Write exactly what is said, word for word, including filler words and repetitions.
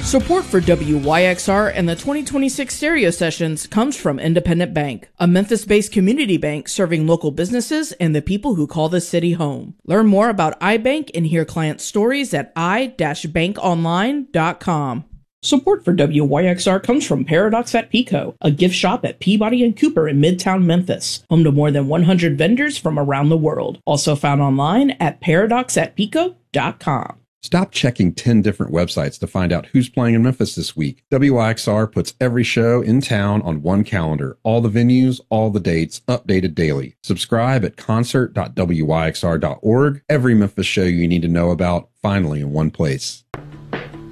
Support for W Y X R and the twenty twenty-six Stereo Sessions comes from Independent Bank, a Memphis-based community bank serving local businesses and the people who call the city home. Learn more about iBank and hear client stories at i dash bank online dot com. Support for W Y X R comes from Paradox at Pico, a gift shop at Peabody and Cooper in Midtown Memphis, home to more than one hundred vendors from around the world. Also found online at paradox at pico dot com. Stop checking ten different websites to find out who's playing in Memphis this week. W Y X R puts every show in town on one calendar. All the venues, all the dates, updated daily. Subscribe at concert dot w y x r dot org. Every Memphis show you need to know about, finally in one place.